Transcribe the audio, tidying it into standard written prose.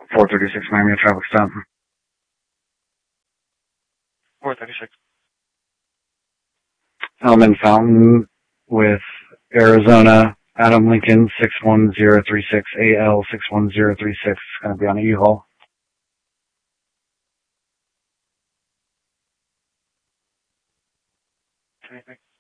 436 Miami, traffic stop. 436. Element Fountain with Arizona, Adam Lincoln 61036, AL 61036. It's going to be on a U-Haul. Anything?